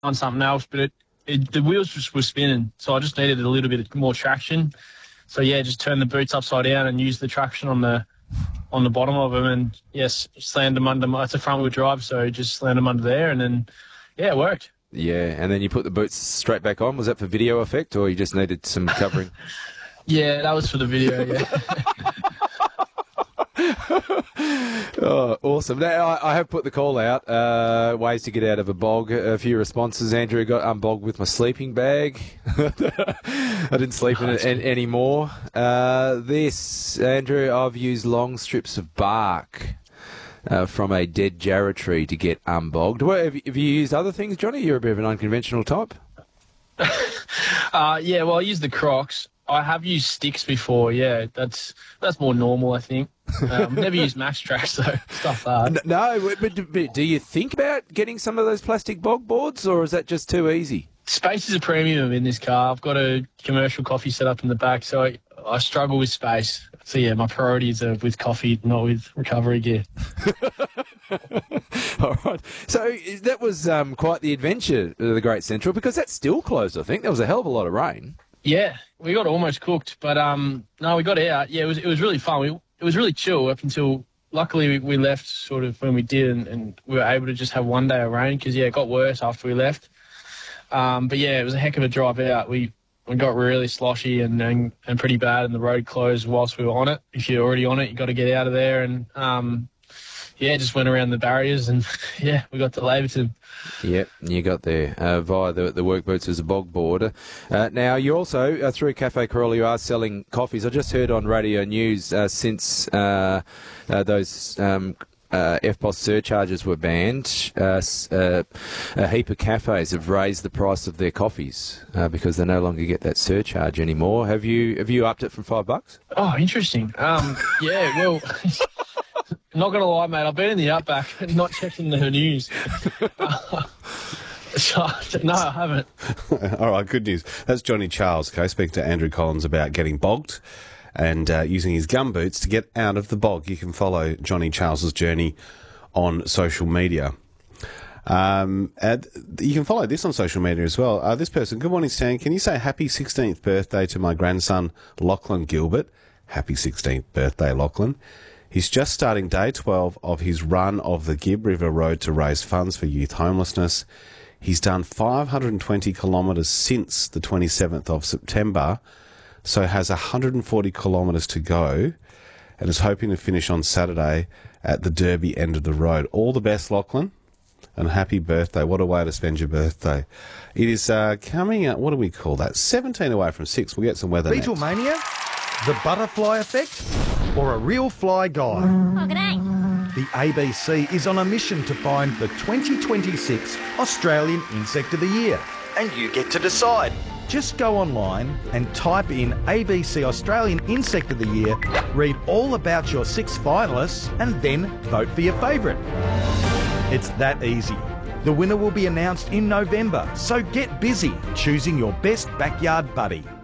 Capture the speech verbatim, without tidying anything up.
on something else, but it, it the wheels just were spinning, so I just needed a little bit more traction. So yeah, just turn the boots upside down and use the traction on the on the bottom of them, and yes, slammed them under. My, it's a front wheel drive, so just slammed them under there, and then yeah, it worked. Yeah, and then you put the boots straight back on. Was that for video effect, or you just needed some covering? Yeah, that was for the video. Yeah. Oh, awesome. Now, I, I have put the call out, uh, ways to get out of a bog. A few responses. Andrew got unbogged with my sleeping bag. I didn't sleep in it an- anymore. Uh, this, Andrew, I've used long strips of bark uh, from a dead jarrah tree to get unbogged. What, have, you, have you used other things, Johnny? You're a bit of an unconventional type. uh, yeah, well, I use the Crocs. I have used sticks before, yeah. That's that's more normal, I think. Um, never used Max Tracks, though. Stuff that. No, but, but do you think about getting some of those plastic bog boards, or is that just too easy? Space is a premium in this car. I've got a commercial coffee set up in the back, so I, I struggle with space. So, yeah, my priorities are with coffee, not with recovery gear. All right. So that was um, quite the adventure, the Great Central, because that's still closed, I think. There was a hell of a lot of rain. Yeah, we got almost cooked, but um, no, we got out. Yeah, it was it was really fun. We, it was really chill up until, luckily, we, we left sort of when we did, and, and we were able to just have one day of rain because, yeah, it got worse after we left. Um, but, yeah, it was a heck of a drive out. We we got really sloshy and, and, and pretty bad, and the road closed whilst we were on it. If you're already on it, you got to get out of there. And, um, yeah, just went around the barriers, and, yeah, we got to Laverton. Yep, you got there uh, via the, the work boots as a bog boarder. Uh, now, you also, uh, through Cafe Corolla, you are selling coffees. I just heard on radio news uh, since uh, uh, those um, uh, F P O S surcharges were banned, uh, uh, a heap of cafes have raised the price of their coffees uh, because they no longer get that surcharge anymore. Have you have you upped it from five bucks? Oh, interesting. Um, yeah, well... Not going to lie, mate, I've been in the Outback and not checking the news. Uh, so, no, I haven't. All right, good news. That's Johnny Charles, okay, speaking to Andrew Collins about getting bogged and uh, using his gumboots to get out of the bog. You can follow Johnny Charles's journey on social media. Um, and you can follow this on social media as well. Uh, this person, good morning, Stan. Can you say happy sixteenth birthday to my grandson, Lachlan Gilbert? Happy sixteenth birthday, Lachlan. He's just starting day twelve of his run of the Gibb River Road to raise funds for youth homelessness. He's done five hundred twenty kilometres since the twenty-seventh of September, so has one hundred forty kilometres to go, and is hoping to finish on Saturday at the Derby end of the road. All the best, Lachlan, and happy birthday. What a way to spend your birthday. It is uh, coming out, what do we call that? seventeen away from six. We'll get some weather next. Beetlemania? The butterfly effect? Or a real fly guy? Oh, g'day. The A B C is on a mission to find the twenty twenty-six Australian Insect of the Year. And you get to decide. Just go online and type in A B C Australian Insect of the Year, read all about your six finalists, and then vote for your favourite. It's that easy. The winner will be announced in November, so get busy choosing your best backyard buddy.